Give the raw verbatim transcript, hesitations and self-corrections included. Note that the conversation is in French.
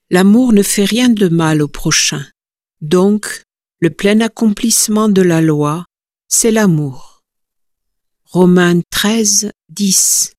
L'amour ne fait rien de mal au prochain. Donc, le plein accomplissement de la loi, c'est l'amour. Romains treize, dix.